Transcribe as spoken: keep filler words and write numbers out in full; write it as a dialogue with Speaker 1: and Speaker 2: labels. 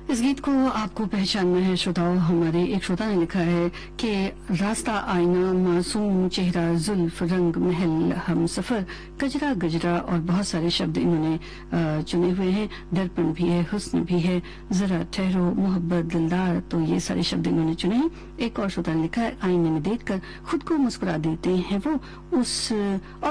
Speaker 1: इस गीत को आपको पहचानना है श्रोताओं। हमारे एक श्रोता ने लिखा है कि रास्ता आईना, मासूम चेहरा, जुल्फ, रंग महल, हम सफर, गजरा गजरा और बहुत सारे शब्द इन्होंने अ, चुने हुए हैं। दर्पण भी है, हुस्न भी है, जरा ठहरो, मोहब्बत, दिलदार, तो ये सारे शब्द इन्होंने चुने हैं। एक और श्रोता ने लिखा है आईने में देखकर खुद को मुस्कुरा देते हैं वो, उस और